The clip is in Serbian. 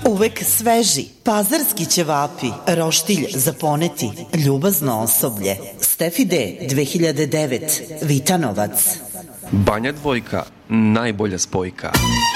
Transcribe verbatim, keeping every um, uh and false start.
Uvek sveži, pazarski ćevapi, roštilj za poneti, ljubazno osoblje. Stefi D, dve hiljade devet, Vitanovac. Banja Dvojka, najbolja spojka.